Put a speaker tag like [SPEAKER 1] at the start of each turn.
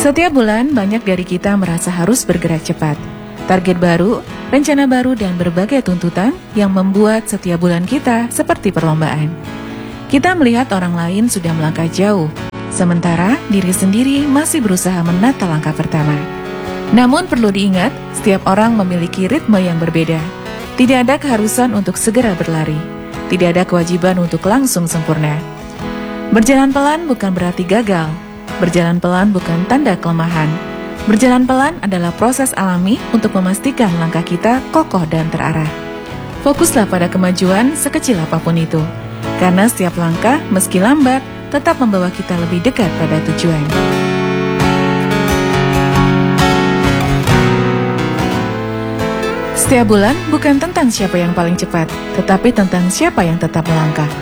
[SPEAKER 1] Setiap bulan, banyak dari kita merasa harus bergerak cepat. Target baru, rencana baru, dan berbagai tuntutan yang membuat setiap bulan kita seperti perlombaan. Kita melihat orang lain sudah melangkah jauh, sementara diri sendiri masih berusaha menata langkah pertama. Namun perlu diingat, setiap orang memiliki ritme yang berbeda. Tidak ada keharusan untuk segera berlari. Tidak ada kewajiban untuk langsung sempurna. Berjalan pelan bukan berarti gagal. Berjalan pelan bukan tanda kelemahan. Berjalan pelan adalah proses alami untuk memastikan langkah kita kokoh dan terarah. Fokuslah pada kemajuan sekecil apapun itu. Karena setiap langkah, meski lambat, tetap membawa kita lebih dekat pada tujuan. Setiap bulan bukan tentang siapa yang paling cepat, tetapi tentang siapa yang tetap melangkah.